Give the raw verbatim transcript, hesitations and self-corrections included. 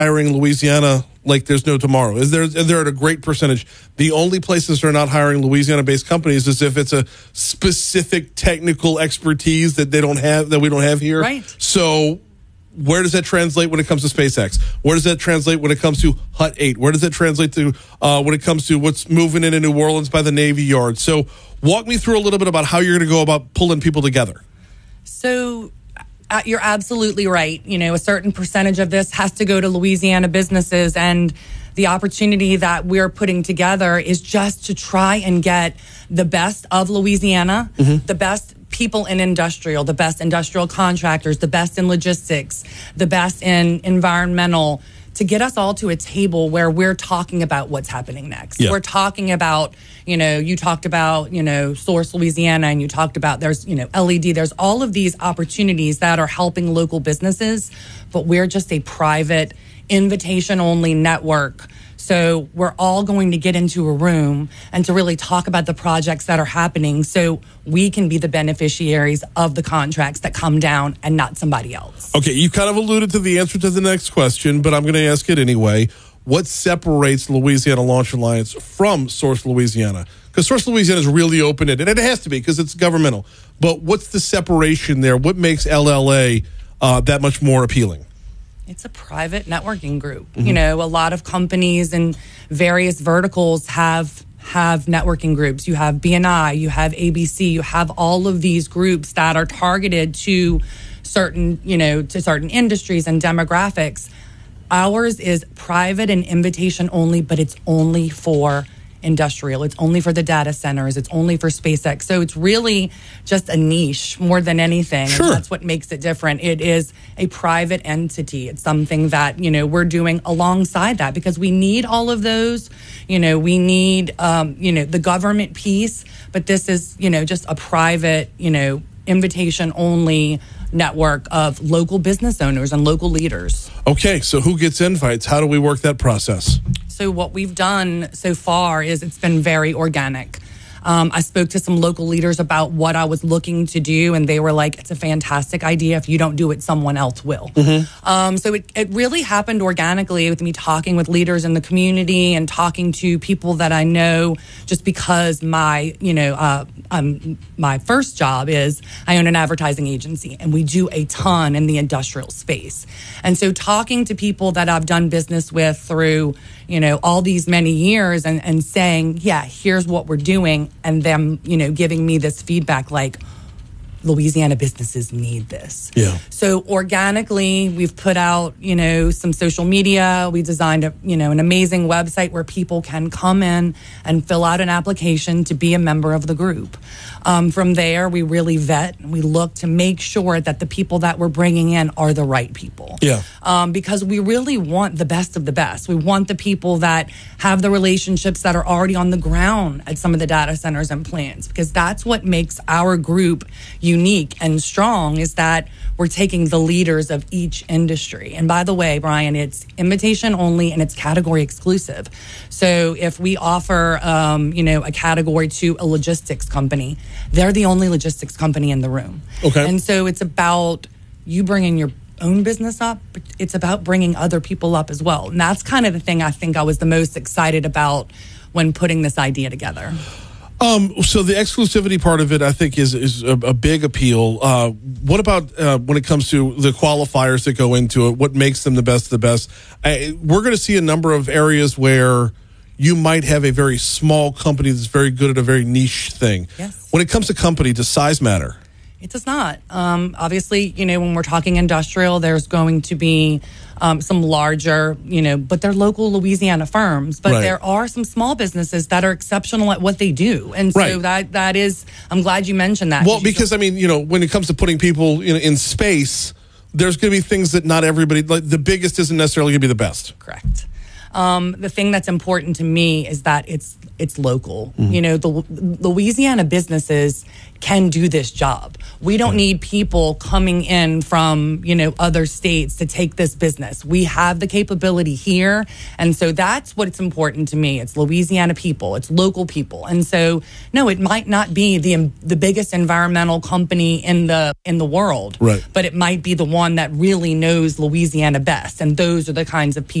hiring in Louisiana like there's no tomorrow. Is there? They're at a great percentage. The only places they're not hiring Louisiana-based companies is if it's a specific technical expertise that they don't have, that we don't have here. Right. So where does that translate when it comes to SpaceX? Where does that translate when it comes to Hut eight? Where does that translate to uh, when it comes to what's moving into New Orleans by the Navy Yard? So walk me through a little bit about how you're going to go about pulling people together. So uh, you're absolutely right. You know, a certain percentage of this has to go to Louisiana businesses, and the opportunity that we're putting together is just to try and get the best of Louisiana, mm-hmm. the best people in industrial, the best industrial contractors, the best in logistics, the best in environmental, to get us all to a table where we're talking about what's happening next. Yeah. We're talking about, you know, you talked about, you know, Source Louisiana, and you talked about there's, you know, L E D. There's all of these opportunities that are helping local businesses, but we're just a private, invitation-only network. So we're all going to get into a room and to really talk about the projects that are happening so we can be the beneficiaries of the contracts that come down and not somebody else. Okay, you kind of alluded to the answer to the next question, but I'm going to ask it anyway. What separates Louisiana Launch Alliance from Source Louisiana? Because Source Louisiana is really open-ended, and it has to be because it's governmental. But what's the separation there? What makes L L A uh, that much more appealing? It's a private networking group. Mm-hmm. You know, a lot of companies and various verticals have have networking groups. You have B N I, you have A B C, you have all of these groups that are targeted to certain, you know, to certain industries and demographics. Ours is private and invitation only, but it's only for industrial. It's only for the data centers. It's only for SpaceX. So it's really just a niche more than anything. Sure. And that's what makes it different. It is a private entity. It's something that, you know, we're doing alongside that because we need all of those. You know, we need, um, you know, the government piece, but this is, you know, just a private, you know, invitation only network of local business owners and local leaders. Okay, so who gets invites? How do we work that process? So what we've done so far is it's been very organic. Um, I spoke to some local leaders about what I was looking to do, and they were like, it's a fantastic idea. If you don't do it, someone else will. Mm-hmm. Um, so it, it really happened organically with me talking with leaders in the community and talking to people that I know just because my, you know, uh, um, my first job is I own an advertising agency, and we do a ton in the industrial space. And so talking to people that I've done business with through, you know, all these many years and, and saying, yeah, here's what we're doing. And them, you know, giving me this feedback like, Louisiana businesses need this. Yeah. So organically, we've put out, you know, some social media. We designed a, you know, an amazing website where people can come in and fill out an application to be a member of the group. Um, from there, we really vet and we look to make sure that the people that we're bringing in are the right people. Yeah. Um, because we really want the best of the best. We want the people that have the relationships that are already on the ground at some of the data centers and plants, because that's what makes our group unique and strong, is that we're taking the leaders of each industry. And by the way, Brian, it's invitation only and it's category exclusive. So if we offer, um, you know, a category to a logistics company, they're the only logistics company in the room. Okay. And so it's about you bringing your own business up, but it's about bringing other people up as well. And that's kind of the thing I think I was the most excited about when putting this idea together. Um, so the exclusivity part of it, I think, is is a, a big appeal. Uh, what about uh, when it comes to the qualifiers that go into it? What makes them the best of the best? I, we're going to see a number of areas where you might have a very small company that's very good at a very niche thing. Yes. When it comes to company, does size matter? It does not. Um, obviously, you know, when we're talking industrial, there's going to be um, some larger, you know, but they're local Louisiana firms. But Right. there are some small businesses that are exceptional at what they do. And so Right. that that is, I'm glad you mentioned that. Well, because, I mean, you know, when it comes to putting people in, in space, there's going to be things that not everybody, like the biggest isn't necessarily going to be the best. Correct. Um, the thing that's important to me is that it's it's local. Mm-hmm. You know, the Louisiana businesses can do this job. We don't need people coming in from, you know, other states to take this business. We have the capability here. And so that's what's important to me. It's Louisiana people. It's local people. And so, no, it might not be the the biggest environmental company in the in the world, right, but it might be the one that really knows Louisiana best. And those are the kinds of people